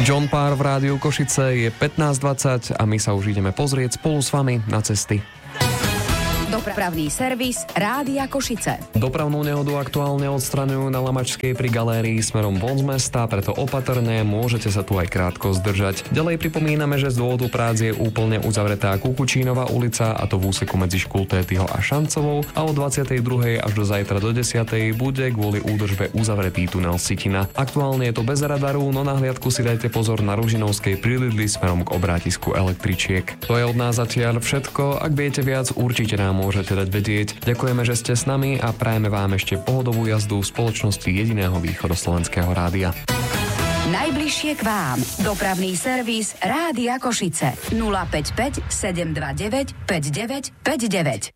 John Parr v rádiu Košice, je 15:20 a my sa už ideme pozrieť spolu s vami na cesty. Dopravný servis Rádia Košice. Dopravnú nehodu aktuálne odstraňujú na Lamačskej pri galérii smerom von z mesta, preto opatrne, môžete sa tu aj krátko zdržať. Ďalej pripomíname, že z dôvodu prác je úplne uzavretá Kukučínova ulica, a to v úseku medzi Škultétyho a Šancovou, a od 22. až do zajtra do 10. bude kvôli údržbe uzavretý tunel Sitina. Aktuálne je to bez radaru, no na hliadku si dajte pozor na Ružinovskej pri Lidli smerom k obrátisku električiek. To je od nás zatiaľ všetko, ak viete viac, určite nám môžete dať vedieť. Ďakujeme, že ste s nami a prajeme vám ešte pohodovú jazdu v spoločnosti jediného východoslovenského rádia. Najbližšie k vám. Dopravný servis Rádia Košice. 055 729 5959.